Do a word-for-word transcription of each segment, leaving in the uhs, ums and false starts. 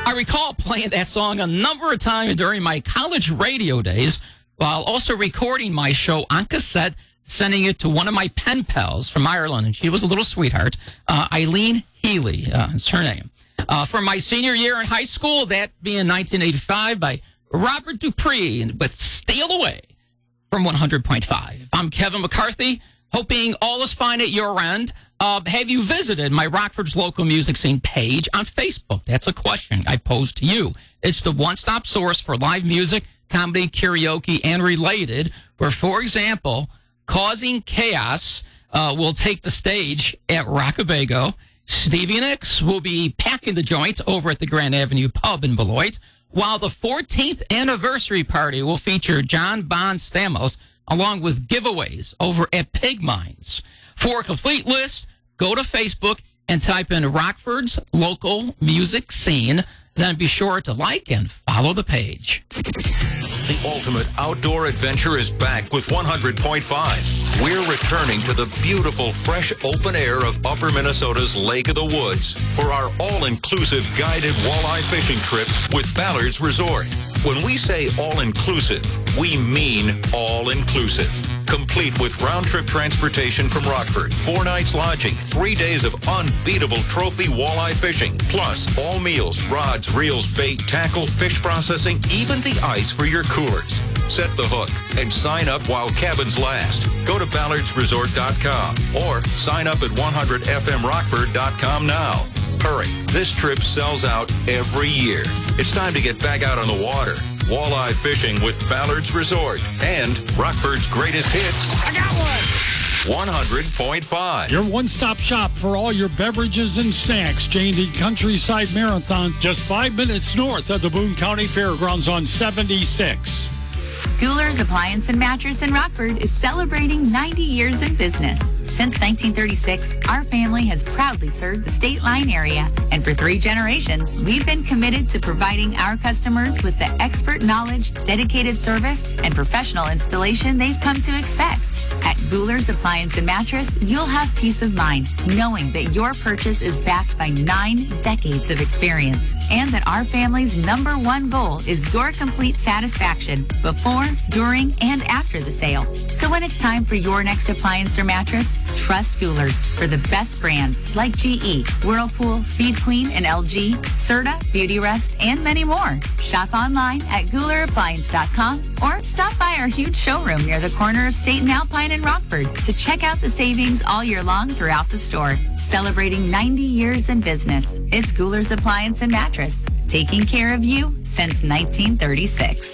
I recall playing that song a number of times during my college radio days, while also recording my show on cassette, sending it to one of my pen pals from Ireland, and she was a little sweetheart, uh, Eileen Healy, uh, is her name. Uh, for my senior year in high school, that being nineteen eighty-five, by Robert Dupree with Steal Away from one hundred point five. I'm Kevin McCarthy, hoping all is fine at your end. Uh, have you visited my Rockford's local music scene page on Facebook? That's a question I pose to you. It's the one-stop source for live music, comedy, karaoke, and related, where, for example, Causing Chaos uh, will take the stage at Rockabago. Stevie Nicks will be packing the joint over at the Grand Avenue Pub in Beloit, while the fourteenth anniversary party will feature John Bon Stamos, along with giveaways over at Pig Mines. For a complete list, go to Facebook and type in Rockford's local music scene. Then be sure to like and follow the page. The ultimate outdoor adventure is back with one hundred point five. We're returning to the beautiful, fresh open air of Upper Minnesota's Lake of the Woods for our all-inclusive guided walleye fishing trip with Ballard's Resort. When we say all-inclusive, we mean all-inclusive. Complete with round-trip transportation from Rockford, four nights lodging, three days of unbeatable trophy walleye fishing, plus all meals, rods, reels, bait, tackle, fish processing, even the ice for your coolers. Set the hook and sign up while cabins last. Go to ballards resort dot com or sign up at one hundred f m rockford dot com now. Hurry, this trip sells out every year. It's time to get back out on the water. Walleye fishing with Ballard's Resort and Rockford's greatest hits. I got one! one hundred point five. Your one-stop shop for all your beverages and snacks. J and D Countryside Marathon, just five minutes north of the Boone County Fairgrounds on seventy-six. Gooler's Appliance and Mattress in Rockford is celebrating ninety years in business. Since nineteen thirty-six, our family has proudly served the State Line area. And for three generations, we've been committed to providing our customers with the expert knowledge, dedicated service, and professional installation they've come to expect. At Gooler's Appliance and Mattress, you'll have peace of mind knowing that your purchase is backed by nine decades of experience and that our family's number one goal is your complete satisfaction before, during, and after the sale. So when it's time for your next appliance or mattress, trust Gooler's for the best brands like G E, Whirlpool, Speed Queen, and L G, Serta, Beautyrest, and many more. Shop online at gooler appliance dot com or stop by our huge showroom near the corner of State and Alpine in Rockford to check out the savings all year long throughout the store. Celebrating ninety years in business, it's Gooler's Appliance and Mattress, taking care of you since nineteen thirty-six.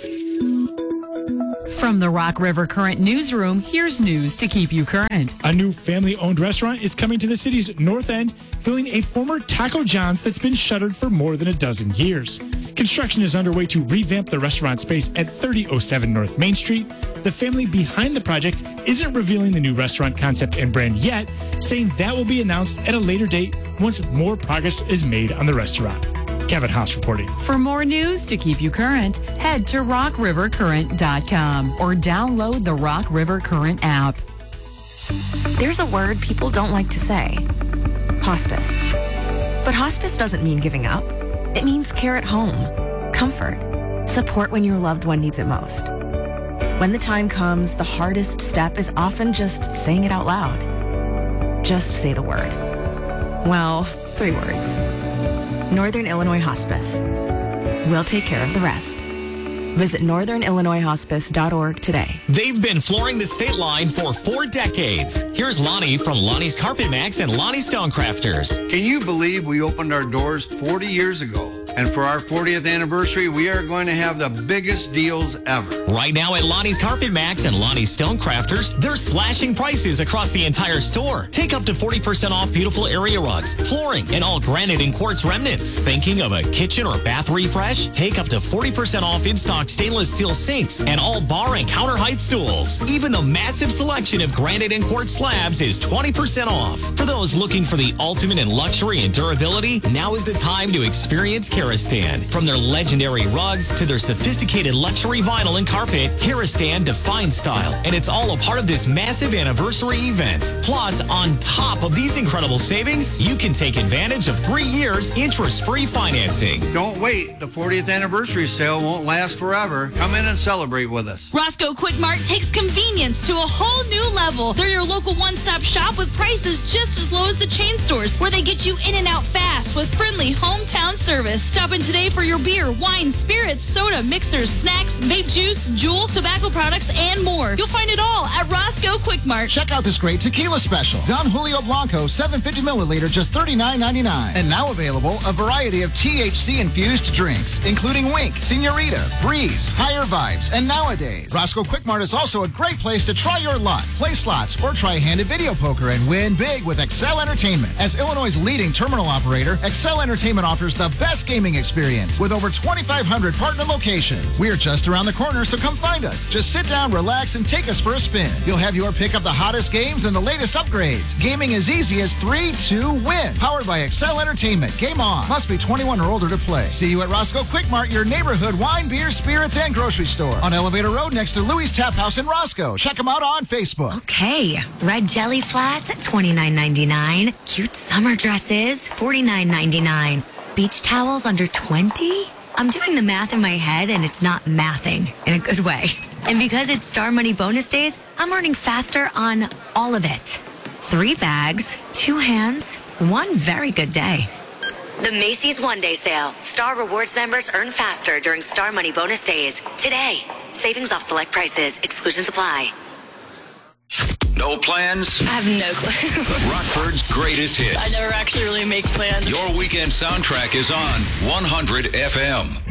From the Rock River Current Newsroom, here's news to keep you current. A new family-owned restaurant is coming to the city's north end, filling a former Taco John's that's been shuttered for more than a dozen years. Construction is underway to revamp the restaurant space at thirty oh seven North Main Street. The family behind the project isn't revealing the new restaurant concept and brand yet, saying that will be announced at a later date once more progress is made on the restaurant. Kevin Haas reporting. For more news to keep you current, head to rock river current dot com or download the Rock River Current app. There's a word people don't like to say. Hospice. But hospice doesn't mean giving up. It means care at home, comfort, support when your loved one needs it most. When the time comes, the hardest step is often just saying it out loud. Just say the word. Well, three words. Northern Illinois Hospice. We'll take care of the rest. Visit northern illinois hospice dot org today. They've been flooring the state line for four decades. Here's Lonnie from Lonnie's Carpet Max and Lonnie Stonecrafters. Can you believe we opened our doors forty years ago? And for our fortieth anniversary, we are going to have the biggest deals ever. Right now at Lonnie's Carpet Max and Lonnie's Stonecrafters, they're slashing prices across the entire store. Take up to forty percent off beautiful area rugs, flooring, and all granite and quartz remnants. Thinking of a kitchen or bath refresh? Take up to forty percent off in-stock stainless steel sinks and all bar and counter height stools. Even the massive selection of granite and quartz slabs is twenty percent off. For those looking for the ultimate in luxury and durability, now is the time to experience Carolina Karastan. From their legendary rugs to their sophisticated luxury vinyl and carpet, Karastan defines style, and it's all a part of this massive anniversary event. Plus, on top of these incredible savings, you can take advantage of three years interest-free financing. Don't wait. The fortieth anniversary sale won't last forever. Come in and celebrate with us. Roscoe Quick Mart takes convenience to a whole new level. They're your local one-stop shop with prices just as low as the chain stores, where they get you in and out fast with friendly hometown service. Stop in today for your beer, wine, spirits, soda, mixers, snacks, vape juice, Juul, tobacco products, and more. You'll find it all at Roscoe Quick Mart. Check out this great tequila special. Don Julio Blanco, seven fifty milliliter, just thirty-nine ninety-nine. And now available, a variety of T H C-infused drinks, including Wink, Senorita, Breeze, Higher Vibes, and Nowadays. Roscoe Quick Mart is also a great place to try your luck, play slots, or try handed video poker and win big with Excel Entertainment. As Illinois' leading terminal operator, Excel Entertainment offers the best gaming experience with over twenty-five hundred partner locations. We're just around the corner, so come find us. Just sit down, relax, and take us for a spin. You'll have your pick of the hottest games and the latest upgrades. Gaming as easy as three, two, win. Powered by Excel Entertainment. Game on. Must be twenty-one or older to play. See you at Roscoe Quick Mart, your neighborhood wine, beer, spirits, and grocery store. On Elevator Road next to Louis Tap House in Roscoe. Check them out on Facebook. Okay, red jelly flats at twenty-nine ninety-nine. Cute summer dresses, forty-nine ninety-nine. Beach towels under twenty? I'm doing the math in my head and it's not mathing in a good way. And because it's Star Money bonus days, I'm earning faster on all of it. Three bags, two hands, one very good day. The Macy's One Day Sale. Star Rewards members earn faster during Star Money bonus days. Today, savings off select prices. Exclusions apply. No plans? I have no clue. Rockford's greatest hits. I never actually really make plans. Your weekend soundtrack is on one hundred F M.